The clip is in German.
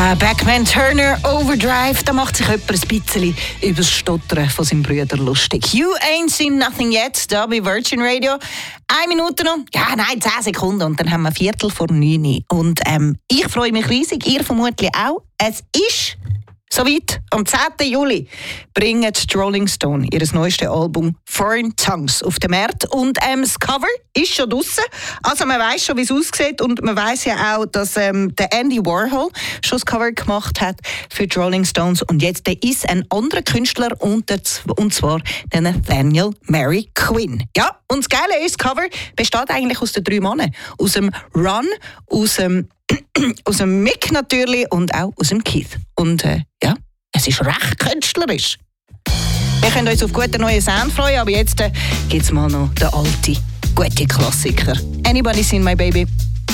Backman Turner Overdrive, da macht sich jemand ein bisschen über das Stottern von seinem Bruder lustig. You ain't seen nothing yet, da bei Virgin Radio. 1 Minute noch, 10 Sekunden und dann haben wir 8:45. Und ich freue mich riesig, ihr vermutlich auch. Es ist soweit, am 10. Juli bringen die Rolling Stone ihr neuestes Album Foreign Tongues auf den Markt. Und das Cover ist schon draussen. Also man weiss schon, wie es aussieht. Und man weiss ja auch, dass der Andy Warhol schon das Cover gemacht hat für die Rolling Stones. Und jetzt ist ein anderer Künstler, und zwar der Nathaniel Mary Quinn. Ja, und das Geile ist, das Cover besteht eigentlich aus den 3 Männern. Aus dem Ron, aus dem Mick natürlich und auch aus dem Keith. Und es ist recht künstlerisch. Wir können uns auf guten neuen Sound freuen, aber jetzt gibt es mal noch den alten, guten Klassiker. Anybody Seen My Baby?